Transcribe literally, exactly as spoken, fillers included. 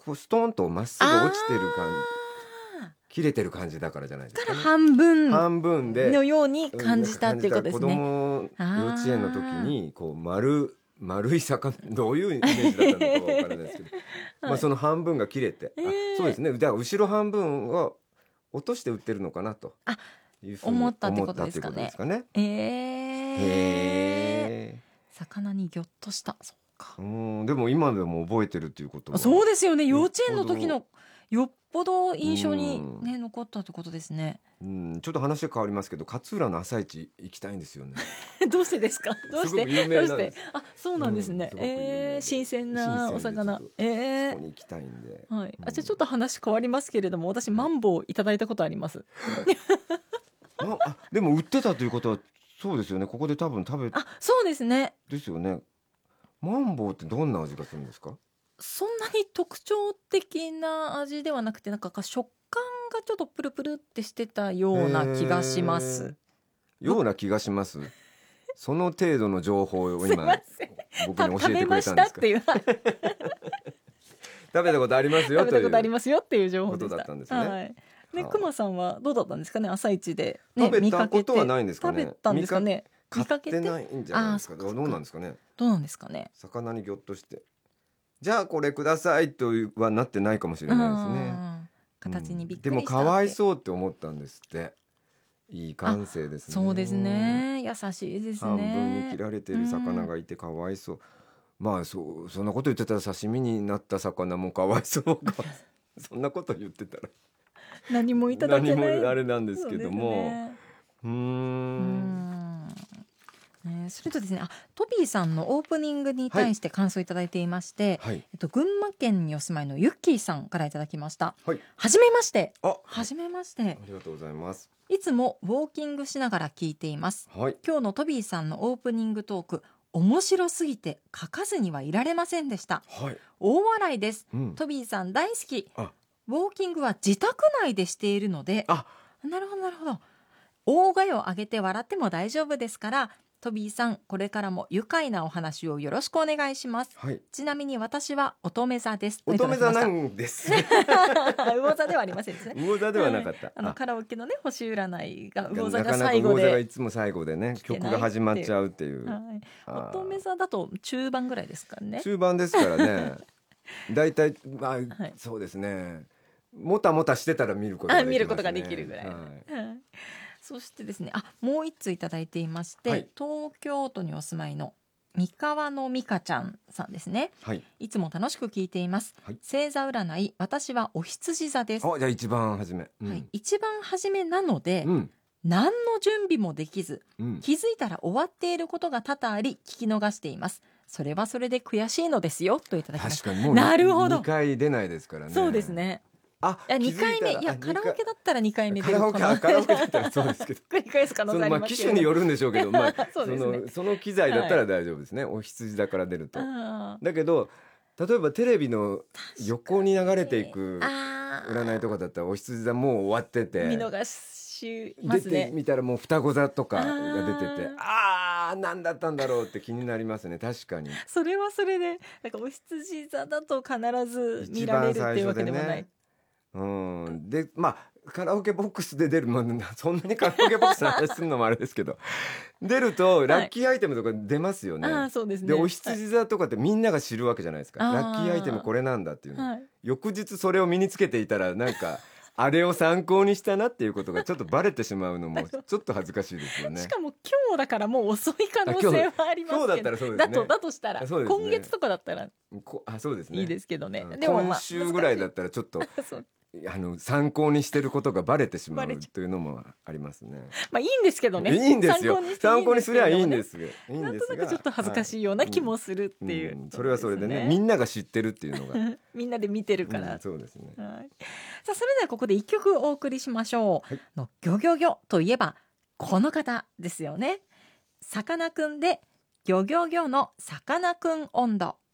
こうストーンとまっすぐ落ちてる感じ、切れてる感じだからじゃないですか、ね、 だから半分半分でのように感じたっていうことですね。 子供幼稚園の時にこう丸丸い魚、どういうイメージだったのかわからないですけど、はい、まあ、その半分が切れて、えー、あ、そうですね、だから後ろ半分を落として売ってるのかなというふうに思ったってことですかね。 えー、へー、魚にギョッとした。そうか。 うん、でも今でも覚えてるっていうことは、 そうですよね、幼稚園の時のよっぽど印象に、ね、うん、残ったってことですね。 うん、ちょっと話は変わりますけど、勝浦の朝市行きたいんですよね。 どうしてですか？どうして？ すごく有名なんです。 あ、そうなんですね。うん、えー、新鮮なお魚。えー、 そこに行きたいんで。 はい。あ、じゃあちょっと話変わりますけれども、私マンボウいただいたことあります。 あ、あ、でも売ってたということはそうですよね。ここで多分食べ。 あ、そうですね。 ですよね。マンボウってどんな味がするんですか？ そんなに特徴的な味ではなくて、なんか食感がちょっとプルプルってしてたような気がします。 ような気がします。その程度の情報を今僕に教えてくれたんですか？ 食べましたっていう。 食べたことありますよという。 食べたことありますよっていう情報でした。 ことだったんですね。はい。 ね、熊さんはどうだったんですかね、朝一で、 ね、食べたことはないんですかね。 食べたんですかね。 見かけてないんじゃないですか。どうなんですかね。 どうなんですかね。 魚にギョッとして、じゃあこれくださいとはなってないかもしれないですね。 形にびっくりした、 うん、でもかわいそうって思ったんですって。いい感性ですね。 そうですね。優しいですね。 半分に切られている魚がいてかわいそう。まあそう、そんなこと言ってたら刺身になった魚もかわいそうか。そんなこと言ってたら何もいただけない。 何もあれなんですけども。うーん。 ね、それとですね、あ、トビーさんのオープニングに対して感想いただいていまして、はい、えっと、群馬県にお住まいのユッキーさんからいただきました。はい、はじめまして。あ、はじめまして。 ありがとうございます。 いつもウォーキングしながら聞いています。はい、今日のトビーさんのオープニングトーク、面白すぎて書かずにはいられませんでした。はい、大笑いです、うん、トビーさん大好き。ウォーキングは自宅内でしているので、あ、なるほどなるほど。大声を上げて笑っても大丈夫ですから、トビーさんこれからも愉快なお話をよろしくお願いします。はい、ちなみに私は乙女座です。 乙女座なんです。 魚座ではありませんですね。 魚座ではなかった。はい、 あのカラオケのね星占いが魚座が最後で、 なかなか魚座がいつも最後でね曲が始まっちゃうっていう。はい、 乙女座だと中盤ぐらいですからね。 中盤ですからね。だいたいまあ、はい、そうですね。もたもたしてたら見ることができますね。 見ることができるぐらい。はい、そしてですね、あ、もう一通いただいていまして、はい、東京都にお住まいの三河の美香ちゃんさんですね。はい、いつも楽しく聞いています。はい、星座占い、私はお羊座です。 あ、じゃあ一番初め、 うん、はい、一番初めなので、うん、何の準備もできず、うん、気づいたら終わっていることが多々あり聞き逃しています。それはそれで悔しいのですよといただきました。 確かにもうなるほど、 にかい出ないですからね。 そうですね。あ、いやにかいめ、いやカラオケだったらにかいめ出るかな。カラオケだったらそうですけど繰り返す可能性ありますけど、 まあ、機種によるんでしょうけど、まあ、そのその機材だったら大丈夫ですね、はい、お羊だから出ると。だけど例えばテレビの横に流れていく占いとかだったらお羊座もう終わってて見逃しますね。 出てみたらもう双子座とかが出てて、ああ何だったんだろうって気になりますね。確かにそれはそれでなんかお羊座だと必ず見られるっていうわけでもない。 うん、でまあカラオケボックスで出る、まあ、そんなにカラオケボックスの話するのもあれですけど出るとラッキーアイテムとか出ますよね。はい、あ、そうですね。でお羊座とかってみんなが知るわけじゃないですか。ラッキーアイテムこれなんだっていうの、はい、翌日それを身につけていたらなんかあれを参考にしたなっていうことがちょっとバレてしまうのもちょっと恥ずかしいですよね。 しかも今日だからもう遅い可能性はありますけど、 今日だったらそうですね。 だとだとしたら、ね、今月とかだったらあ、そうですね、 いいですけどね。 でも、まあ、今週ぐらいだったらちょっとあの参考にしてることがバレてしまうというのもありますね。 まあいいんですけどね。 いいんですよ。参考にすりゃいいんですよ。いいんなんですが、 となくちょっと恥ずかしいような気もするっていう、 うんうん、それはそれでね、みんなが知ってるっていうのがみんなで見てるから、 うん、そうですね。 はい、さあそれではここで一曲お送りしましょう。はい、のギョギョギョといえばこの方ですよね。さかなクンでギョギョギョのさかなクン音頭。